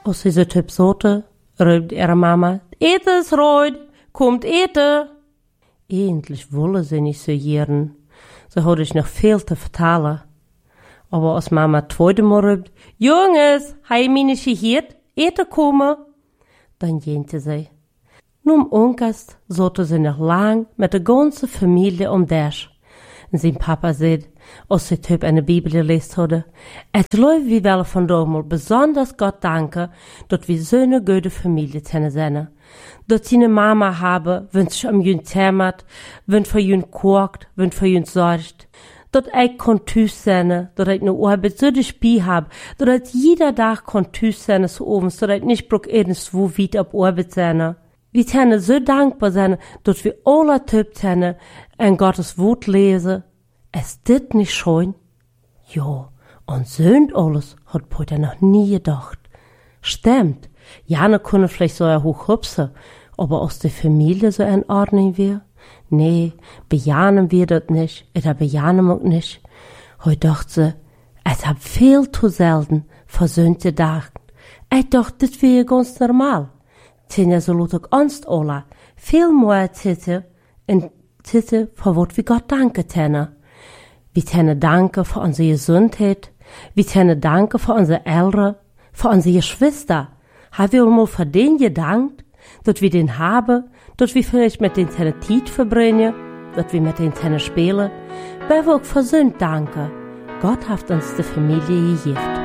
Als sie so typ sote, riep ihre Mama, Ete ist reut, kommt Ete. Eigentlich wollen sie nicht so jähren. So hatte ich noch viel zu vertellen. Aber als Mama zweite Mal riep, Junges, hei mir nicht gehört, Ete kommen. Dann gähnte sie. Nun Onkast sollte sie noch lang mit der ganzen Familie um Dash. Und sein Papa sagt, als sie typ eine Bibel gelesen hatte, es läuft wie wel von damals besonders Gott danken, dass wir so eine gute Familie sind. Dass sie eine Mama haben, wenn sich um jün zämmert, wenn für jün kocht, wenn für jün sorgt. Dass ich kann tüß sein, dass ich eine Arbeit so das Spiel hab, dass ich jeder Tag kann tüß sein, so oben, dass ich nicht brauch irgendwo weit auf Arbeit sein. Wir sind so dankbar sein, dass wir alle Typ sind, und Gottes Wort lesen. Ist dit nicht schön? Ja, und so alles hat Peter noch nie gedacht. Stimmt, Jana kunne vielleicht so hoch hüpsen, aber aus der Familie so in Ordnung wär? Nee, bejahen wir das nicht, oder bejahen wir nicht. Heute dachte sie, es hab viel zu selten versöhnt gedacht. Ich dachte, das wäre ganz normal. Tinja so lutig Angst alle, viel mehr Titte, und Titte, für was wir Gott danken können. Wir können danken für unsere Gesundheit, wir können danken für unsere Eltern, für unsere Geschwister. Haben wir mal für den gedankt, dass wir den haben, dass wir vielleicht mit den Zeit verbringen, dass wir mit den Zeit spielen, weil wir auch versöhnt danken. Gott hat uns die Familie gegeben.